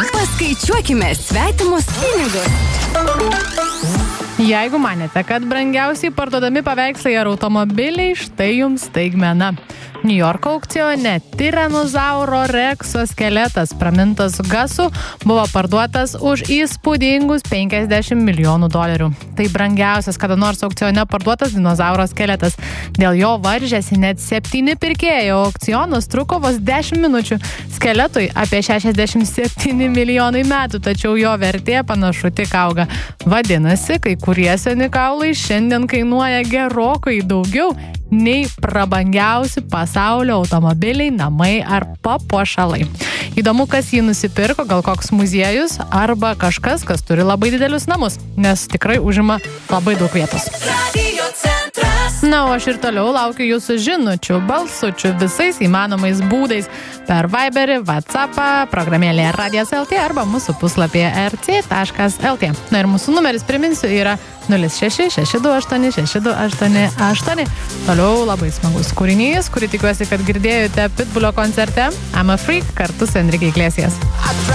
Paskaičiuokime svetimus pinigus. Jeigu manėte, kad brangiausiai parduodami paveikslai ar automobiliai, štai jums staigmena. New Yorko aukcione Tiranozauro Rekso skeletas pramintas gasu buvo parduotas už įspūdingus $50 milijonų. Tai brangiausias kada nors aukcione parduotas dinozauro skeletas. Dėl jo varžėsi net 7 pirkėjai, o aukcionas truko vos 10 minučių. Skeletui apie 67 milijonai metų, tačiau jo vertė panašu tik auga. Vadinasi, kai kurie seni kaulai šiandien kainuoja gerokai daugiau nei prabangiausi pasaulio automobiliai, namai ar papuošalai. Įdomu, kas jį nusipirko, gal koks muziejus arba kažkas, kas turi labai didelius namus, nes tikrai užima labai daug vietos. Na, o aš ir toliau laukiu jūsų žinučių, balsučių visais įmanomais būdais per Viberį, WhatsAppą, programėlėje Radijas LT arba mūsų puslapyje rc.lt. Na ir mūsų numeris, priminsiu, yra 0662862888. Toliau labai smagus kūrinys, kurį tikiuosi, kad girdėjote Pitbullio koncerte I'm a Freak kartu su Enrique Iglesias.